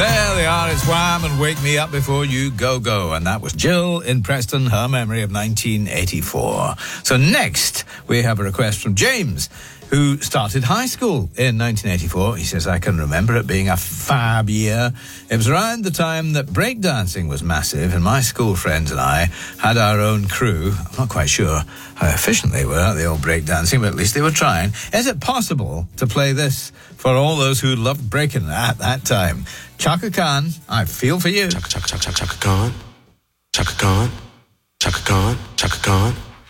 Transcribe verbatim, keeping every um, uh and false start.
There they are, it's Wham and Wake Me Up Before You Go Go. And that was Jill in Preston, her memory of nineteen eighty-four. So next, we have a request from James, who started high school in nineteen eighty-four. He says, I can remember it being a fab year. It was around the time that breakdancing was massive, and my school friends and I had our own crew. I'm not quite sure how efficient they were at the old breakdancing, but at least they were trying. Is it possible to play this for all those who loved breaking at that time? Chaka Khan, I feel for you. Chaka, Chaka, Chaka, Chaka Khan. Chaka Khan. Chaka Khan. Chaka Khan.